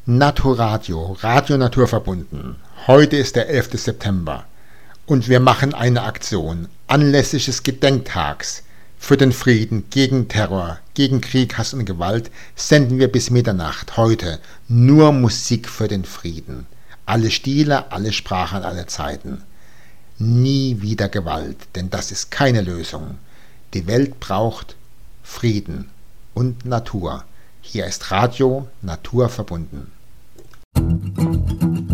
Naturadio, Radio Naturverbunden. Heute ist der 11. September und wir machen eine Aktion anlässlich des Gedenktags für den Frieden, gegen Terror, gegen Krieg, Hass und Gewalt. Senden wir bis Mitternacht heute nur Musik für den Frieden. Alle Stile, alle Sprachen, alle Zeiten. Nie wieder Gewalt, denn das ist keine Lösung. Die Welt braucht Frieden und Natur. Hier ist Radio Naturverbunden.